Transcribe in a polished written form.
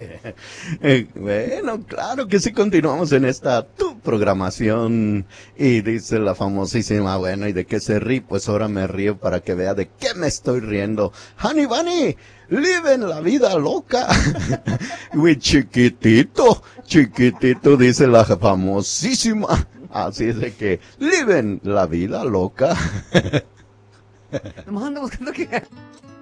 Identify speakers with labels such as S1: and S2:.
S1: Bueno, claro que sí, continuamos en esta tu programación. Y dice la famosísima, bueno, ¿y de qué se ríe? Pues ahora me río para que vea de qué me estoy riendo. Honey Bunny, viven la vida loca. Uy, chiquitito, chiquitito, dice la famosísima. Así es de que, viven la vida loca.
S2: Nomás ando buscando que...